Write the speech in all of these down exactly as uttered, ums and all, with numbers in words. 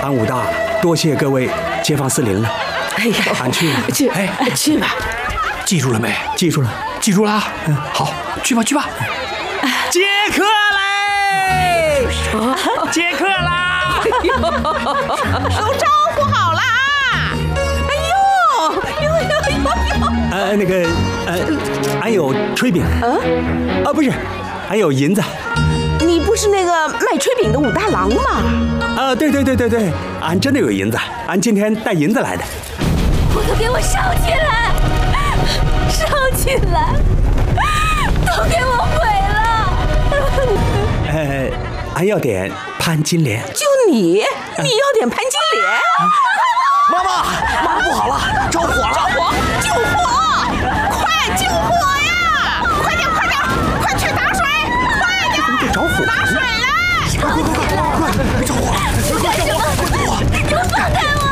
俺武大多谢各位街坊四邻了。 哎呀， 俺去了， 去， 哎， 去吧。 记住了没？ 记住了， 记住了啊。嗯，好，去吧，去吧。 接客嘞！接客啦！ 都招呼好了啊！哎呦，呦呦呦呦！ 呃，那个，呃，俺有炊饼。 嗯？ 啊，不是，俺有银子。 你不是那个卖炊饼的武大郎吗？ 啊，对对对对对，俺真的有银子，俺今天带银子来的。 火都给我烧起来！烧起来！都给我毁了！ 呃，俺要点潘金莲。 就你，你要点潘金莲？ 妈妈，妈妈不好了，着火了！ 着火！救火！快救火呀！快点，快点，快去打水！快点！ 怎么得着火？ 打水来！ 快快快快快！别着火！快救我！快救我！ 你们放开我！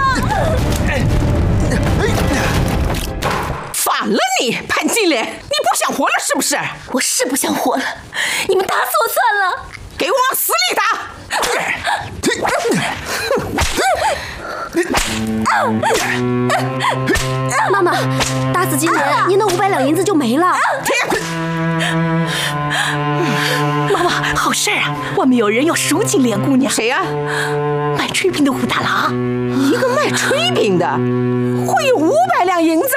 反了你，潘金莲，你不想活了是不是？ 我是不想活了，你们打死我算了。 给我往死里打！ 妈妈，打死金莲，您的五百两银子就没了。妈妈，好事啊！外面有人要赎金莲姑娘。 谁呀、啊？ 卖炊饼的武大郎。 一个卖炊饼的，会有五百两银子？